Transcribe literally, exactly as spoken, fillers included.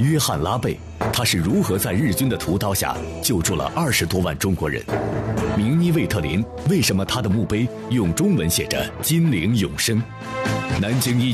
约翰拉贝，他是如何在日军的屠刀下救助了二十多万中国人？明妮魏特林，为什么他的墓碑用中文写着“金陵永生”？南京一